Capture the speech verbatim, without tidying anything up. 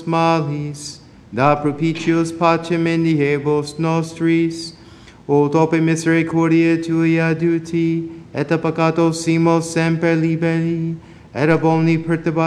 malis, da propitios pacem in diebus nostris, o tope misericordia tua duti, et a peccato simos semper liberi, et ab omni perturbatio